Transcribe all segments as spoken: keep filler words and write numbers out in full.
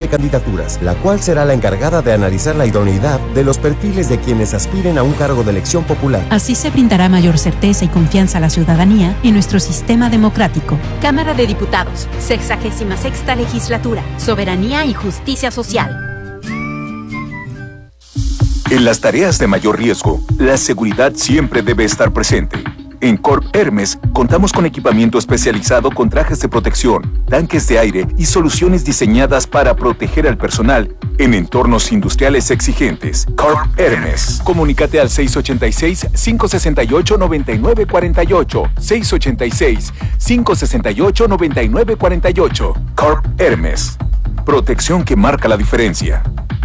candidaturas, la cual será la encargada de analizar la idoneidad de los perfiles de quienes aspiren a un cargo de elección popular. Así se brindará mayor certeza y confianza a la ciudadanía en nuestro sistema democrático. Cámara de Diputados, sexagésima sexta legislatura, soberanía y justicia social. En las tareas de mayor riesgo, la seguridad siempre debe estar presente. En Corp Hermes contamos con equipamiento especializado con trajes de protección, tanques de aire y soluciones diseñadas para proteger al personal en entornos industriales exigentes. Corp Hermes. Comunícate al seis ochenta y seis, cinco sesenta y ocho, noventa y nueve cuarenta y ocho, seis ochenta y seis, cinco sesenta y ocho, noventa y nueve cuarenta y ocho. Corp Hermes. Protección que marca la diferencia.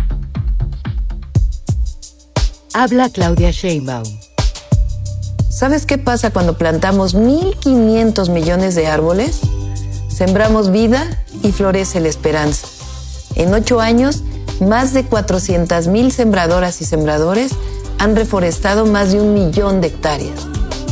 Habla Claudia Sheinbaum. ¿Sabes qué pasa cuando plantamos mil quinientos millones de árboles? Sembramos vida y florece la esperanza. En ocho años, más de cuatrocientas mil sembradoras y sembradores han reforestado más de un millón de hectáreas.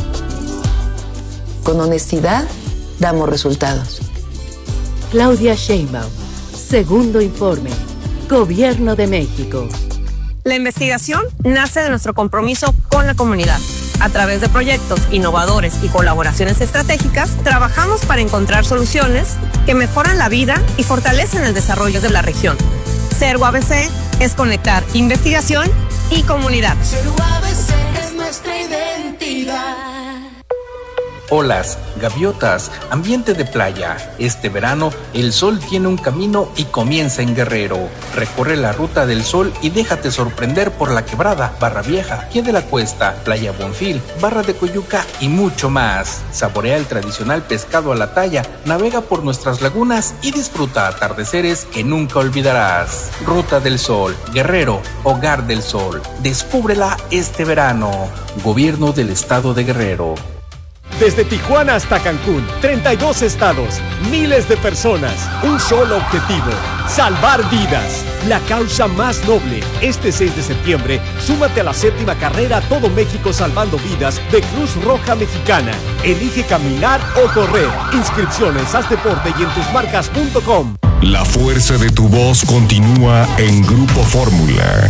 Con honestidad, damos resultados. Claudia Sheinbaum, segundo informe, Gobierno de México. La investigación nace de nuestro compromiso con la comunidad. A través de proyectos innovadores y colaboraciones estratégicas, trabajamos para encontrar soluciones que mejoran la vida y fortalecen el desarrollo de la región. Ser U A B C es conectar investigación y comunidad. Ser U A B C es nuestra identidad. Olas, gaviotas, ambiente de playa. Este verano, el sol tiene un camino y comienza en Guerrero. Recorre la ruta del sol y déjate sorprender por La Quebrada, Barra Vieja, Pie de la Cuesta, Playa Bonfil, Barra de Coyuca y mucho más. Saborea el tradicional pescado a la talla, navega por nuestras lagunas y disfruta atardeceres que nunca olvidarás. Ruta del Sol, Guerrero, Hogar del Sol. Descúbrela este verano. Gobierno del Estado de Guerrero. Desde Tijuana hasta Cancún, treinta y dos estados, miles de personas, un solo objetivo, salvar vidas. La causa más noble. Este seis de septiembre, súmate a la séptima carrera Todo México Salvando Vidas de Cruz Roja Mexicana. Elige caminar o correr. Inscripciones, haz deporte y en tus marcas punto com. La fuerza de tu voz continúa en Grupo Fórmula.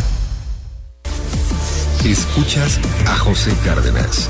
Escuchas a José Cárdenas.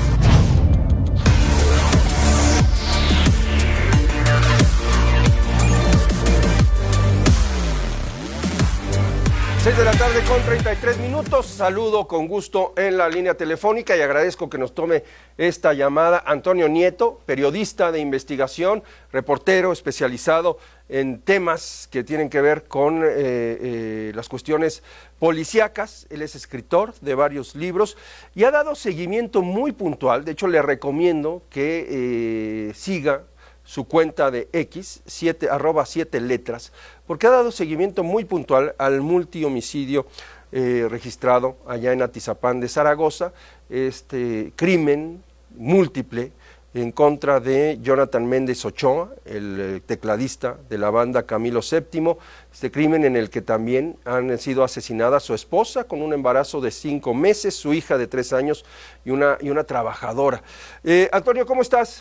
seis de la tarde con treinta y tres minutos, saludo con gusto en la línea telefónica y agradezco que nos tome esta llamada Antonio Nieto, periodista de investigación, reportero especializado en temas que tienen que ver con eh, eh, las cuestiones policíacas. Él es escritor de varios libros y ha dado seguimiento muy puntual. De hecho, le recomiendo que eh, siga su cuenta de X, siete, arroba siete letras, porque ha dado seguimiento muy puntual al multihomicidio eh, registrado allá en Atizapán de Zaragoza, este crimen múltiple en contra de Jonathan Méndez Ochoa, el eh, tecladista de la banda Camilo séptimo, este crimen en el que también han sido asesinadas su esposa con un embarazo de cinco meses, su hija de tres años y una, y una trabajadora. Eh, Antonio, ¿cómo estás?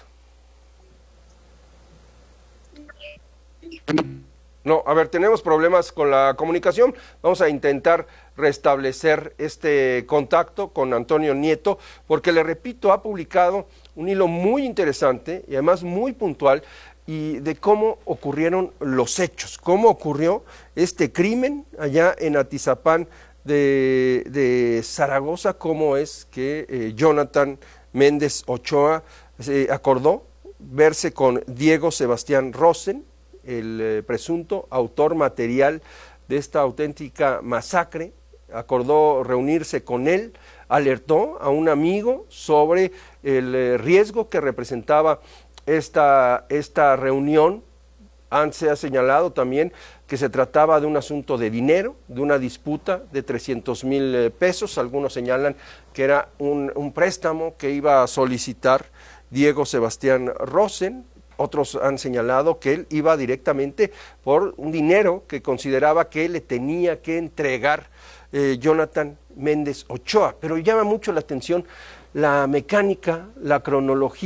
No, a ver, tenemos problemas con la comunicación, vamos a intentar restablecer este contacto con Antonio Nieto, porque le repito, ha publicado un hilo muy interesante y además muy puntual y de cómo ocurrieron los hechos, cómo ocurrió este crimen allá en Atizapán de, de Zaragoza, cómo es que eh, Jonathan Méndez Ochoa se acordó verse con Diego Sebastián Rosen, el eh, presunto autor material de esta auténtica masacre, acordó reunirse con él, alertó a un amigo sobre el eh, riesgo que representaba esta, esta reunión. Han, se ha señalado también que se trataba de un asunto de dinero, de una disputa de trescientos mil eh, pesos, algunos señalan que era un, un préstamo que iba a solicitar Diego Sebastián Rosen. Otros han señalado que él iba directamente por un dinero que consideraba que le tenía que entregar eh, Jonathan Méndez Ochoa, pero llama mucho la atención la mecánica, la cronología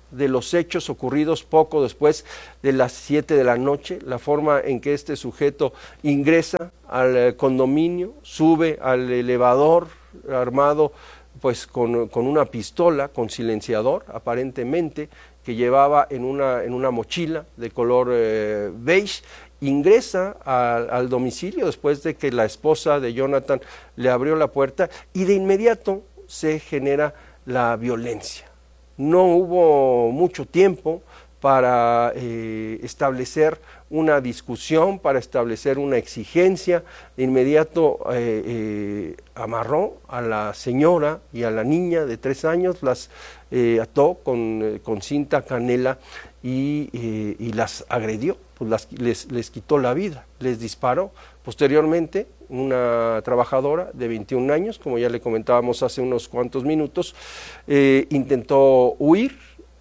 de los hechos ocurridos poco después de las siete de la noche, la forma en que este sujeto ingresa al condominio, sube al elevador armado pues con, con una pistola, con silenciador aparentemente, que llevaba en una, en una mochila de color eh, beige, ingresa a, al domicilio después de que la esposa de Jonathan le abrió la puerta y de inmediato se genera la violencia. No hubo mucho tiempo para eh, establecer una discusión, para establecer una exigencia. De inmediato eh, eh, amarró a la señora y a la niña de tres años, las eh, ató con, eh, con cinta canela y, eh, y las agredió, pues las, les, les quitó la vida, les disparó. Posteriormente, una trabajadora de veintiún años, como ya le comentábamos hace unos cuantos minutos, eh, intentó huir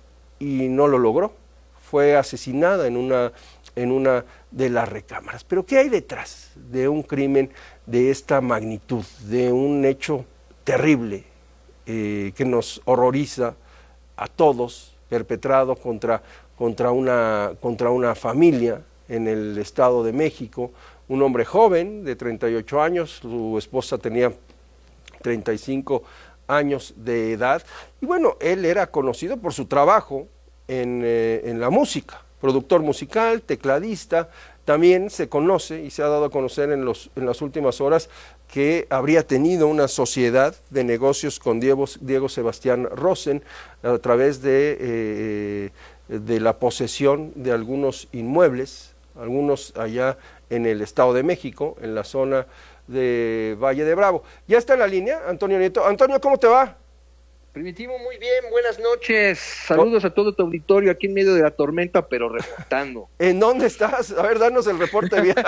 y no lo logró. Fue asesinada en una, en una de las recámaras. Pero ¿qué hay detrás de un crimen de esta magnitud, de un hecho terrible eh, que nos horroriza a todos, perpetrado contra, contra, una, contra una familia en el Estado de México? Un hombre joven de treinta y ocho años, su esposa tenía treinta y cinco años de edad, y bueno, él era conocido por su trabajo en, eh, en la música, productor musical, tecladista. También se conoce y se ha dado a conocer en, los, en las últimas horas que habría tenido una sociedad de negocios con Diego, Diego Sebastián Rosen a través de, eh, de la posesión de algunos inmuebles, algunos allá en el Estado de México, en la zona de Valle de Bravo. Ya está en la línea Antonio Nieto. Antonio, ¿cómo te va? Primitivo, muy bien, buenas noches. Saludos a todo tu auditorio aquí en medio de la tormenta, pero reportando. ¿En dónde estás? A ver, danos el reporte bien.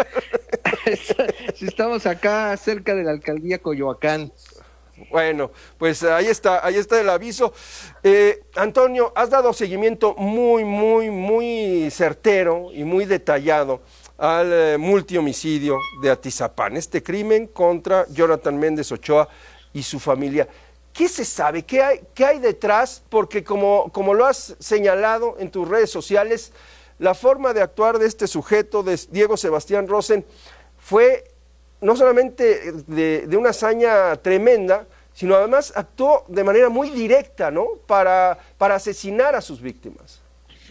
Si estamos acá cerca de la alcaldía Coyoacán. Bueno, pues ahí está, ahí está el aviso. Eh, Antonio, has dado seguimiento muy, muy, muy certero y muy detallado al eh, multihomicidio de Atizapán, este crimen contra Jonathan Méndez Ochoa y su familia. ¿Qué se sabe? ¿Qué hay, qué hay detrás? Porque como, como lo has señalado en tus redes sociales, la forma de actuar de este sujeto, de Diego Sebastián Rosen, fue no solamente de, de una hazaña tremenda, sino además actuó de manera muy directa, ¿no? Para, para asesinar a sus víctimas.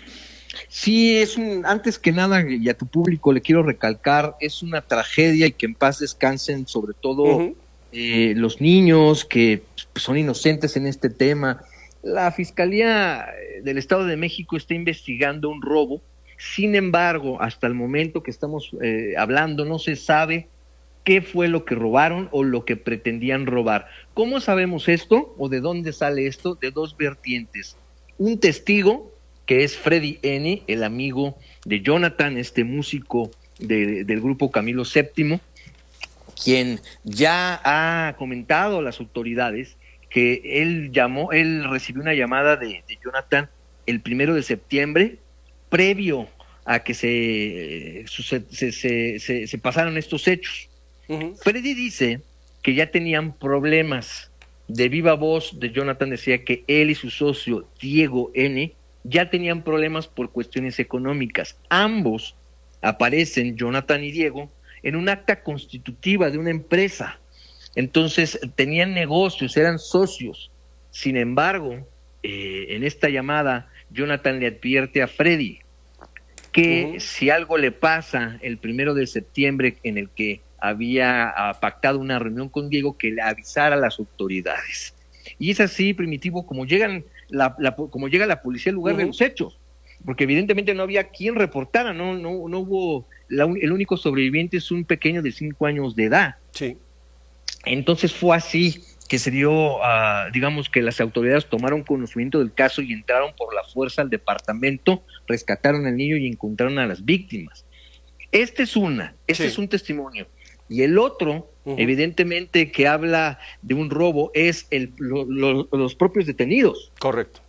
Sí, es un, antes que nada, y a tu público le quiero recalcar, es una tragedia y que en paz descansen sobre todo uh-huh. eh, los niños que pues, son inocentes en este tema. La Fiscalía del Estado de México está investigando un robo, sin embargo, hasta el momento que estamos eh, hablando no se sabe qué fue lo que robaron o lo que pretendían robar. ¿Cómo sabemos esto o de dónde sale esto? De dos vertientes. Un testigo, que es Freddy N., el amigo de Jonathan, este músico de, del grupo Camilo séptimo, quien ya ha comentado a las autoridades que él llamó, él recibió una llamada de, de Jonathan el primero de septiembre, previo a que se, se, se, se, se, se pasaran estos hechos. Uh-huh. Freddy dice que ya tenían problemas. De viva voz de Jonathan decía que él y su socio Diego N. ya tenían problemas por cuestiones económicas. Ambos aparecen, Jonathan y Diego, en un acta constitutiva de una empresa. Entonces tenían negocios, eran socios. Sin embargo, eh, en esta llamada, Jonathan le advierte a Freddy que uh-huh. si algo le pasa el primero de septiembre, en el que había uh, pactado una reunión con Diego, que le avisara a las autoridades. Y es así, Primitivo, como llegan la, la como llega la policía al lugar uh-huh. de los hechos, porque evidentemente no había quien reportara, no no no hubo, la, el único sobreviviente es un pequeño de cinco años de edad. Sí. Entonces fue así que se dio, uh, digamos que las autoridades tomaron conocimiento del caso y entraron por la fuerza al departamento, rescataron al niño y encontraron a las víctimas. Este es una, este sí. es un testimonio. Y el otro, uh-huh. evidentemente, que habla de un robo, es el, lo, lo, los propios detenidos. Correcto.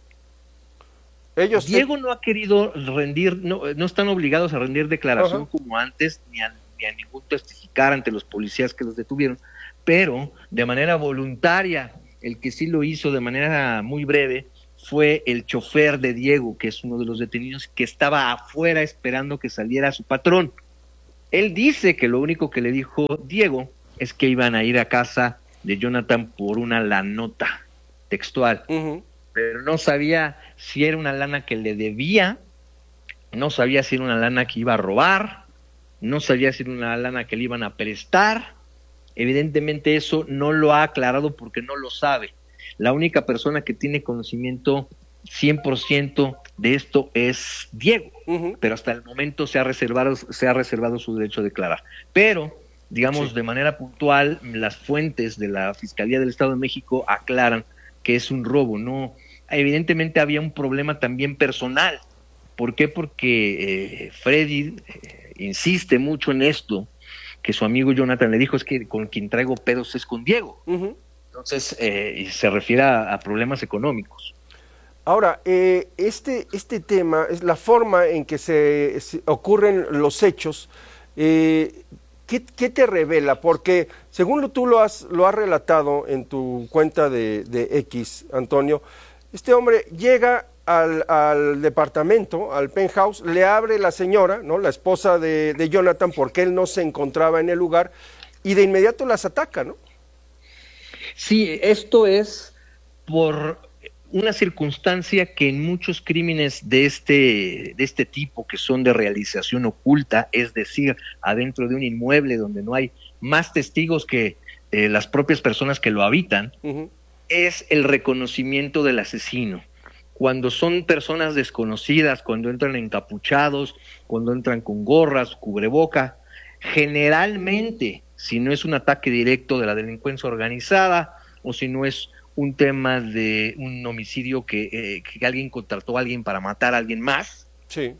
Ellos Diego te... no ha querido rendir, no, no están obligados a rendir declaración uh-huh. como antes, ni a, ni a ningún testificar ante los policías que los detuvieron, pero de manera voluntaria, el que sí lo hizo de manera muy breve fue el chofer de Diego, que es uno de los detenidos, que estaba afuera esperando que saliera su patrón. Él dice que lo único que le dijo Diego es que iban a ir a casa de Jonathan por una lanota textual, uh-huh. pero no sabía si era una lana que le debía, no sabía si era una lana que iba a robar, no sabía si era una lana que le iban a prestar. Evidentemente eso no lo ha aclarado porque no lo sabe. La única persona que tiene conocimiento cien por ciento de esto es Diego, uh-huh. pero hasta el momento se ha reservado, se ha reservado su derecho a declarar. Pero, digamos, sí. de manera puntual, las fuentes de la Fiscalía del Estado de México aclaran que es un robo. No, evidentemente había un problema también personal. ¿Por qué? Porque eh, Freddy eh, insiste mucho en esto, que su amigo Jonathan le dijo, es que con quien traigo pedos es con Diego. Uh-huh. Entonces, eh, se refiere a, a problemas económicos. Ahora, eh, este, este tema es la forma en que se, se ocurren los hechos. Eh, ¿qué, ¿Qué te revela? Porque según lo, tú lo has, lo has relatado en tu cuenta de, de X, Antonio, este hombre llega al, al departamento, al penthouse, le abre la señora, ¿no?, la esposa de, de Jonathan, porque él no se encontraba en el lugar, y de inmediato las ataca, ¿no? Sí, esto es por una circunstancia que en muchos crímenes de este, de este tipo, que son de realización oculta, es decir, adentro de un inmueble donde no hay más testigos que eh, las propias personas que lo habitan, uh-huh. es el reconocimiento del asesino. Cuando son personas desconocidas, cuando entran encapuchados, cuando entran con gorras, cubreboca, generalmente, si no es un ataque directo de la delincuencia organizada o si no es un tema de un homicidio que, eh, que alguien contrató a alguien para matar a alguien más, sí.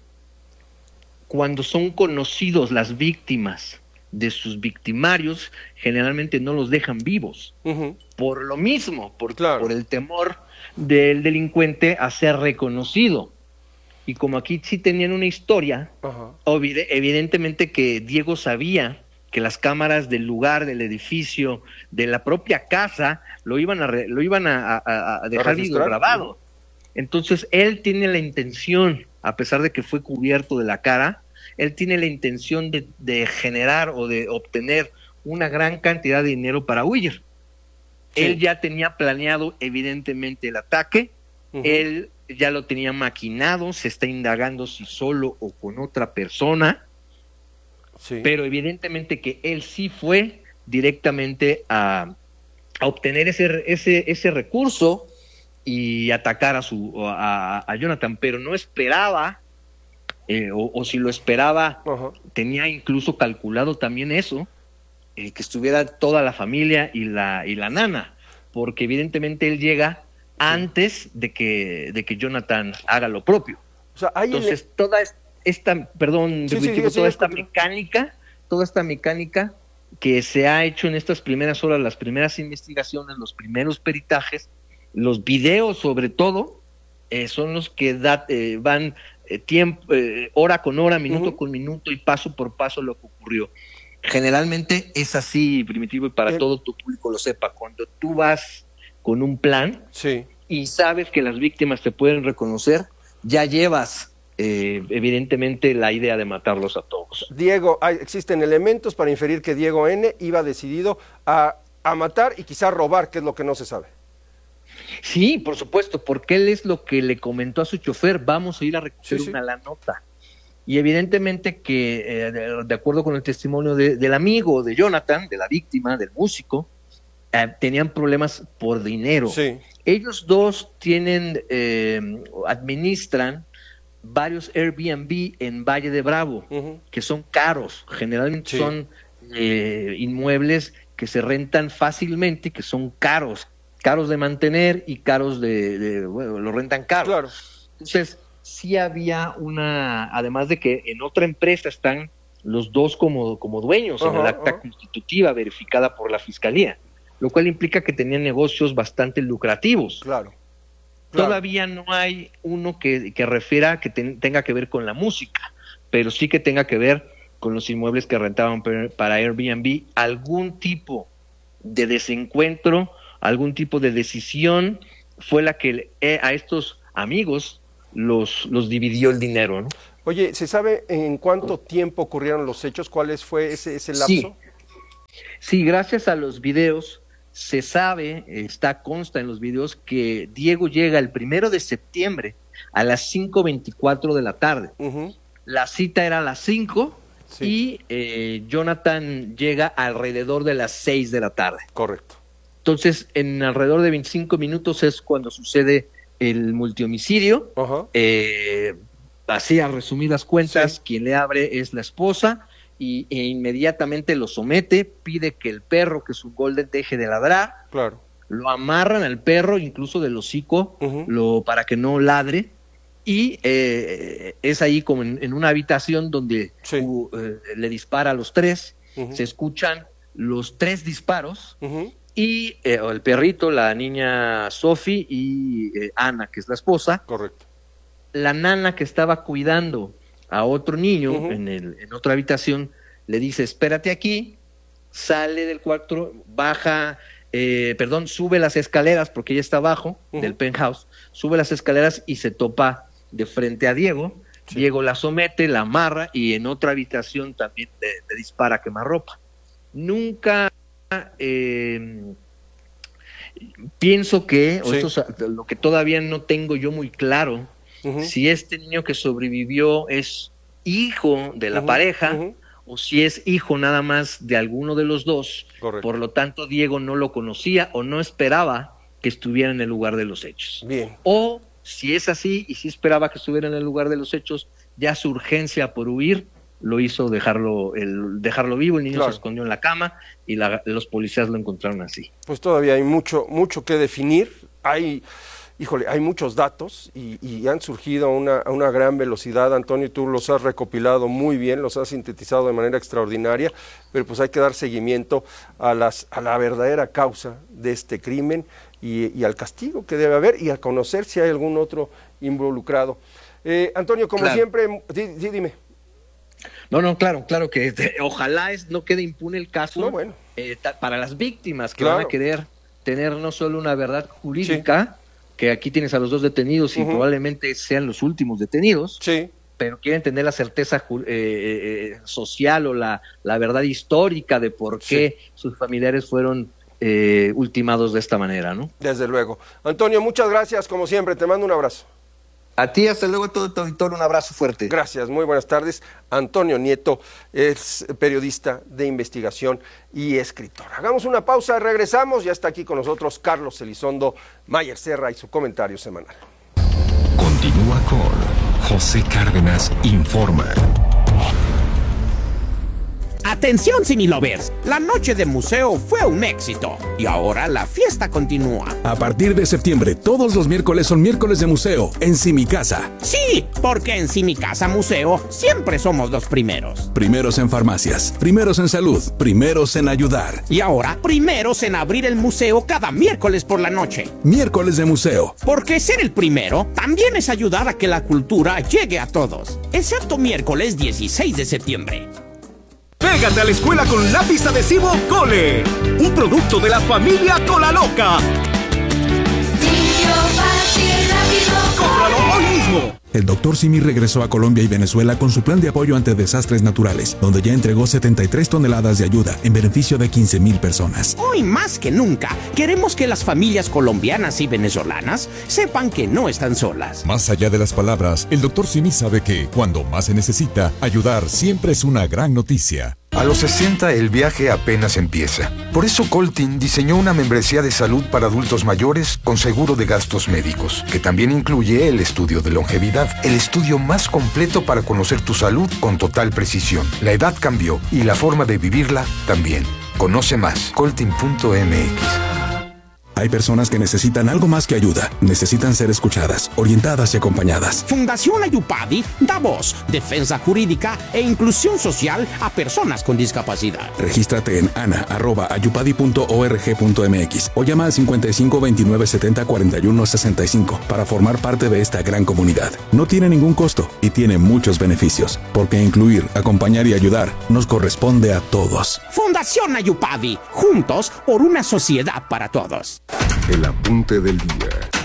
cuando son conocidos las víctimas de sus victimarios, generalmente no los dejan vivos. Uh-huh. Por lo mismo, por, claro. por el temor del delincuente a ser reconocido. Y como aquí sí tenían una historia, uh-huh. evidentemente que Diego sabía que las cámaras del lugar, del edificio, de la propia casa, lo iban a, re, lo iban a, a, a dejar grabado. Entonces, él tiene la intención, a pesar de que fue cubierto de la cara, él tiene la intención de, de generar o de obtener una gran cantidad de dinero para huir. Sí. Él ya tenía planeado, evidentemente, el ataque, uh-huh. él ya lo tenía maquinado, se está indagando si solo o con otra persona, sí. pero evidentemente que él sí fue directamente a, a obtener ese, ese, ese recurso y atacar a, su, a, a Jonathan, pero no esperaba, eh, o, o si lo esperaba, uh-huh. tenía incluso calculado también eso, eh, que estuviera toda la familia y la, y la nana, porque evidentemente él llega antes de que, de que Jonathan haga lo propio. O sea, hay Entonces, el... toda esta, perdón, sí, sí, sí, toda sí, esta sí, mecánica, toda esta mecánica que se ha hecho en estas primeras horas, las primeras investigaciones, los primeros peritajes, los videos sobre todo, eh, son los que da, eh, van eh, tiempo, eh, hora con hora, minuto uh-huh. con minuto y paso por paso lo que ocurrió. Generalmente es así, Primitivo, y para eh... todo tu público lo sepa. Cuando tú vas con un plan sí. y sabes que las víctimas te pueden reconocer, ya llevas eh, evidentemente la idea de matarlos a todos. Diego, hay, existen elementos para inferir que Diego N. iba decidido a, a matar y quizá robar, que es lo que no se sabe. Sí, por supuesto, porque él es lo que le comentó a su chofer, vamos a ir a recoger sí, sí. una la nota. Y evidentemente que, eh, de, de acuerdo con el testimonio de, del amigo de Jonathan, de la víctima, del músico, eh, tenían problemas por dinero. Sí. Ellos dos tienen, eh, administran varios Airbnb en Valle de Bravo, uh-huh. que son caros, generalmente sí. son eh, inmuebles que se rentan fácilmente, que son caros, caros de mantener y caros de, de bueno, lo rentan caro. Claro. Entonces, sí había una, además de que en otra empresa están los dos como, como dueños, uh-huh, en el acta uh-huh. constitutiva verificada por la Fiscalía, lo cual implica que tenían negocios bastante lucrativos. Claro. Claro. Todavía no hay uno que, que refiera que ten, tenga que ver con la música, pero sí que tenga que ver con los inmuebles que rentaban para Airbnb, algún tipo de desencuentro, algún tipo de decisión fue la que eh, a estos amigos los, los dividió el dinero, ¿no? Oye, ¿se sabe en cuánto tiempo ocurrieron los hechos? ¿Cuál fue ese, ese lapso? Sí. sí, gracias a los videos se sabe, está consta en los videos, que Diego llega el primero de septiembre a las cinco veinticuatro de la tarde. Uh-huh. La cita era a las cinco sí. y eh, Jonathan llega alrededor de las seis de la tarde. Correcto. Entonces, en alrededor de veinticinco minutos es cuando sucede el multihomicidio. Uh-huh. Eh, así, a resumidas cuentas, sí. quien le abre es la esposa y e inmediatamente lo somete, pide que el perro, que es un golden, deje de ladrar. Claro. Lo amarran al perro, incluso del hocico, uh-huh. lo, para que no ladre. Y eh, es ahí como en, en una habitación donde sí. uh, eh, le dispara a los tres. Uh-huh. Se escuchan los tres disparos. Uh-huh. Y eh, el perrito, la niña Sophie y eh, Ana, que es la esposa. Correcto. La nana que estaba cuidando a otro niño uh-huh. en, el, en otra habitación, le dice, espérate aquí, sale del cuarto, baja, eh, perdón, sube las escaleras, porque ella está abajo uh-huh. del penthouse, sube las escaleras y se topa de frente a Diego. Sí. Diego la somete, la amarra y en otra habitación también le, le dispara a quemarropa. Nunca eh, pienso que, sí. o esto, lo que todavía no tengo yo muy claro, Uh-huh. si este niño que sobrevivió es hijo de la uh-huh, pareja uh-huh. o si es hijo nada más de alguno de los dos. Correcto. Por lo tanto, Diego no lo conocía o no esperaba que estuviera en el lugar de los hechos. Bien. O si es así y si esperaba que estuviera en el lugar de los hechos, ya su urgencia por huir lo hizo dejarlo, el, dejarlo vivo. El niño claro. se escondió en la cama y la, los policías lo encontraron así. Pues todavía hay mucho, mucho que definir. Hay... Híjole, hay muchos datos y, y han surgido a una, a una gran velocidad, Antonio, tú los has recopilado muy bien, los has sintetizado de manera extraordinaria, pero pues hay que dar seguimiento a, las, a la verdadera causa de este crimen y, y al castigo que debe haber y a conocer si hay algún otro involucrado. Eh, Antonio, como claro. siempre, sí, sí, dime. No, no, claro, claro que este, ojalá es, no quede impune el caso no, bueno. eh, ta, para las víctimas que claro. van a querer tener no solo una verdad jurídica, sí. que aquí tienes a los dos detenidos y uh-huh. probablemente sean los últimos detenidos, sí. pero quieren tener la certeza eh, eh, social o la, la verdad histórica de por qué sí. sus familiares fueron eh, ultimados de esta manera, ¿no? Desde luego. Antonio, muchas gracias, como siempre, te mando un abrazo. A ti, hasta luego, todo tu auditorio, un abrazo fuerte. Gracias, muy buenas tardes. Antonio Nieto es periodista de investigación y escritor. Hagamos una pausa, regresamos, ya está aquí con nosotros Carlos Elizondo Mayer Serra y su comentario semanal. Continúa con José Cárdenas Informa. Atención Cinelovers, la noche de museo fue un éxito y ahora la fiesta continúa. A partir de septiembre, todos los miércoles son miércoles de museo en Simicasa. Sí, porque en Simicasa Museo siempre somos los primeros. Primeros en farmacias, primeros en salud, primeros en ayudar. Y ahora, primeros en abrir el museo cada miércoles por la noche. Miércoles de museo. Porque ser el primero también es ayudar a que la cultura llegue a todos. Excepto miércoles dieciséis de septiembre. Pégate a la escuela con lápiz adhesivo Cole, un producto de la familia Cola Loca. Limpio, fácil, rápido, ¡cómpralo hoy mismo! El doctor Simi regresó a Colombia y Venezuela con su plan de apoyo ante desastres naturales, donde ya entregó setenta y tres toneladas de ayuda en beneficio de quince mil personas. Hoy más que nunca, queremos que las familias colombianas y venezolanas sepan que no están solas. Más allá de las palabras, el doctor Simi sabe que, cuando más se necesita, ayudar siempre es una gran noticia. A los sesenta el viaje apenas empieza. Por eso Coltin diseñó una membresía de salud para adultos mayores con seguro de gastos médicos, que también incluye el estudio de longevidad, el estudio más completo para conocer tu salud con total precisión. La edad cambió y la forma de vivirla también. Conoce más, coltin punto m x. Hay personas que necesitan algo más que ayuda. Necesitan ser escuchadas, orientadas y acompañadas. Fundación Ayupadi da voz, defensa jurídica e inclusión social a personas con discapacidad. Regístrate en ana arroba ayupadi punto org punto m x o llama al cincuenta y cinco veintinueve setenta cuarenta y uno sesenta y cinco para formar parte de esta gran comunidad. No tiene ningún costo y tiene muchos beneficios, porque incluir, acompañar y ayudar nos corresponde a todos. Fundación Ayupadi, juntos por una sociedad para todos. El apunte del día.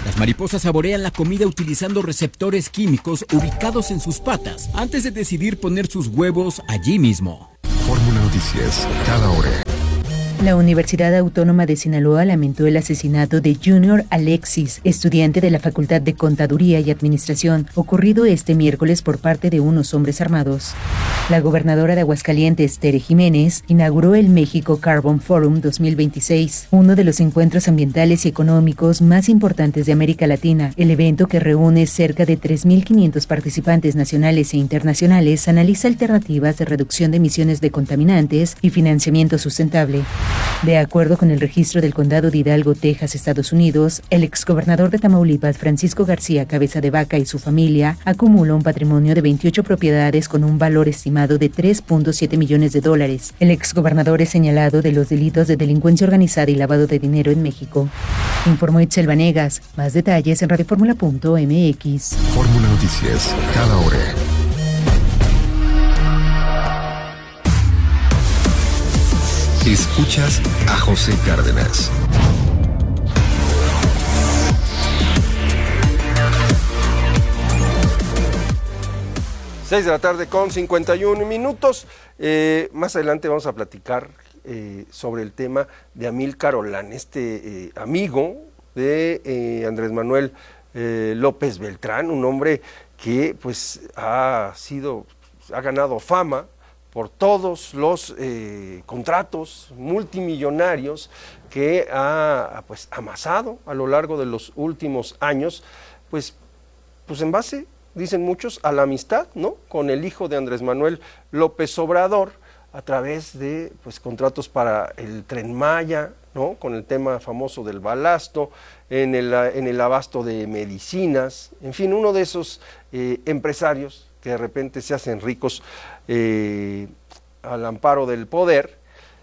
Las mariposas saborean la comida utilizando receptores químicos ubicados en sus patas antes de decidir poner sus huevos allí mismo. Fórmula Noticias, cada hora. La Universidad Autónoma de Sinaloa lamentó el asesinato de Junior Alexis, estudiante de la Facultad de Contaduría y Administración, ocurrido este miércoles por parte de unos hombres armados. La gobernadora de Aguascalientes, Tere Jiménez, inauguró el México Carbon Forum dos mil veintiséis, uno de los encuentros ambientales y económicos más importantes de América Latina. El evento, que reúne cerca de tres mil quinientos participantes nacionales e internacionales, analiza alternativas de reducción de emisiones de contaminantes y financiamiento sustentable. De acuerdo con el registro del condado de Hidalgo, Texas, Estados Unidos, el exgobernador de Tamaulipas, Francisco García Cabeza de Vaca, y su familia acumula un patrimonio de veintiocho propiedades con un valor estimado de tres punto siete millones de dólares. El exgobernador es señalado de los delitos de delincuencia organizada y lavado de dinero en México. Informó Itzel Vanegas. Más detalles en radioformula punto m x. Fórmula Noticias, cada hora. Escuchas a José Cárdenas. Seis de la tarde con cincuenta y un minutos. Eh, más adelante vamos a platicar eh, sobre el tema de Amílcar Olán, este eh, amigo de eh, Andrés Manuel eh, López Beltrán, un hombre que pues ha sido, ha ganado fama por todos los eh, contratos multimillonarios que ha pues amasado a lo largo de los últimos años, pues, pues en base, dicen muchos, a la amistad, ¿no?, con el hijo de Andrés Manuel López Obrador, a través de pues contratos para el Tren Maya, ¿no?, con el tema famoso del balasto, en el, en el abasto de medicinas, en fin, uno de esos eh, empresarios que de repente se hacen ricos eh, al amparo del poder,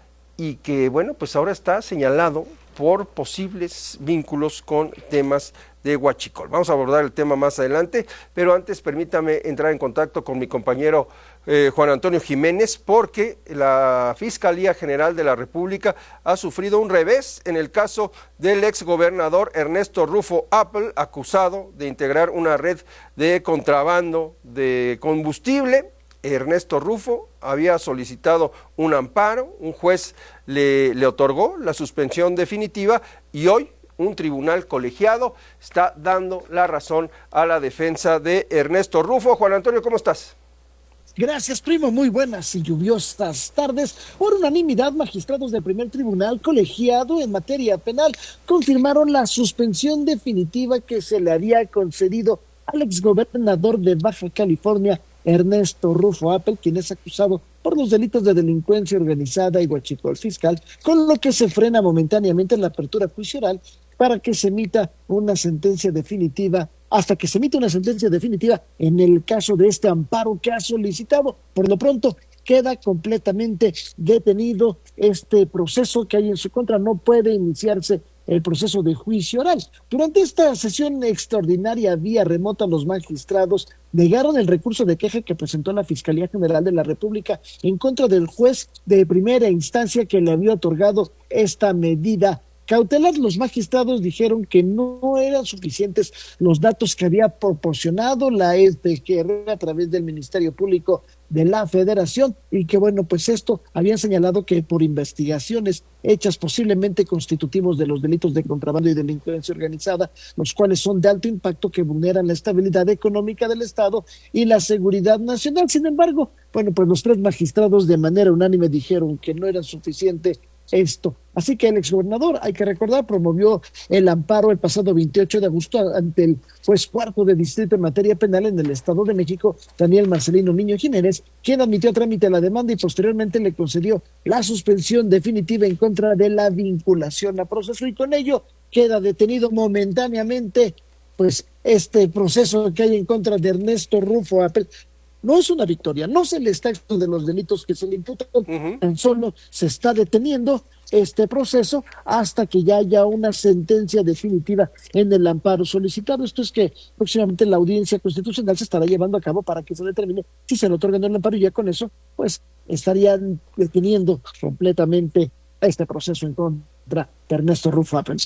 y que, bueno, pues ahora está señalado por posibles vínculos con temas de huachicol. Vamos a abordar el tema más adelante, pero antes permítame entrar en contacto con mi compañero eh, Juan Antonio Jiménez, porque la Fiscalía General de la República ha sufrido un revés en el caso del exgobernador Ernesto Rufo Apple, acusado de integrar una red de contrabando de combustible. Ernesto Rufo había solicitado un amparo, un juez le, le otorgó la suspensión definitiva, y hoy un tribunal colegiado está dando la razón a la defensa de Ernesto Rufo. Juan Antonio, ¿cómo estás? Gracias, primo. Muy buenas y lluviosas tardes. Por unanimidad, magistrados del primer tribunal colegiado en materia penal confirmaron la suspensión definitiva que se le había concedido al exgobernador de Baja California, Ernesto Rufo Apple, quien es acusado por los delitos de delincuencia organizada y huachicol fiscal, con lo que se frena momentáneamente la apertura juicio oral para que se emita una sentencia definitiva, hasta que se emita una sentencia definitiva en el caso de este amparo que ha solicitado. Por lo pronto, queda completamente detenido este proceso que hay en su contra, no puede iniciarse el proceso de juicio oral. Durante esta sesión extraordinaria vía remota, los magistrados negaron el recurso de queja que presentó la Fiscalía General de la República en contra del juez de primera instancia que le había otorgado esta medida cautelar. Los magistrados dijeron que no eran suficientes los datos que había proporcionado la F G R a través del Ministerio Público de la Federación, y que, bueno, pues esto habían señalado que por investigaciones hechas posiblemente constitutivos de los delitos de contrabando y delincuencia organizada, los cuales son de alto impacto, que vulneran la estabilidad económica del Estado y la seguridad nacional. Sin embargo, bueno, pues los tres magistrados de manera unánime dijeron que no era suficiente esto. Así que el exgobernador, hay que recordar, promovió el amparo el pasado veintiocho de agosto ante el juez cuarto de distrito en materia penal en el Estado de México, Daniel Marcelino Niño Jiménez, quien admitió a trámite la demanda y posteriormente le concedió la suspensión definitiva en contra de la vinculación a proceso, y con ello queda detenido momentáneamente pues este proceso que hay en contra de Ernesto Rufo Apple. No es una victoria, no se le está exento de los delitos que se le imputan, uh-huh. Tan solo se está deteniendo este proceso hasta que ya haya una sentencia definitiva en el amparo solicitado. Esto es que próximamente la audiencia constitucional se estará llevando a cabo para que se determine si se le otorga el amparo, y ya con eso pues estarían deteniendo completamente este proceso en contra de Ernesto Rufo Apple.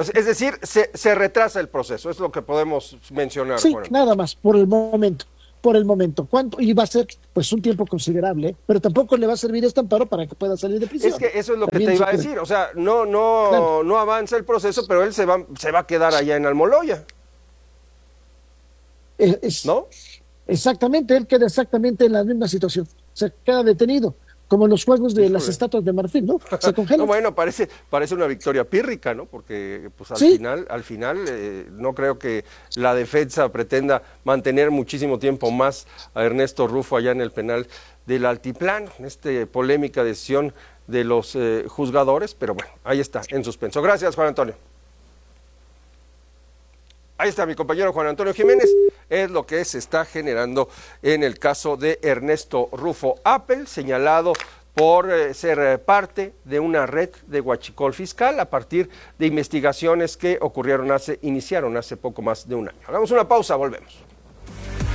Pues, es decir, se, se retrasa el proceso, es lo que podemos mencionar. Sí, Juan. nada más, por el momento. Por el momento. ¿Cuánto? Y va a ser pues un tiempo considerable, pero tampoco le va a servir este amparo para que pueda salir de prisión. Es que eso es lo También que te iba a puede. decir, o sea, no, no, claro. no avanza el proceso, pero él se va, se va a quedar allá en Almoloya. Es, es, ¿No? Exactamente, él queda exactamente en la misma situación. Se queda detenido, como en los juegos de Híjole. las estatuas de marfil, ¿no? Se congela. No, bueno, parece, parece una victoria pírrica, ¿no? Porque pues al ¿Sí? final, al final eh, no creo que la defensa pretenda mantener muchísimo tiempo más a Ernesto Rufo allá en el penal del Altiplano, en esta polémica decisión de los eh, juzgadores, pero bueno, ahí está, en suspenso. Gracias, Juan Antonio. Ahí está mi compañero Juan Antonio Jiménez, es lo que se está generando en el caso de Ernesto Rufo Appel, señalado por eh, ser eh, parte de una red de huachicol fiscal a partir de investigaciones que ocurrieron hace, iniciaron hace poco más de un año. Hagamos una pausa, volvemos.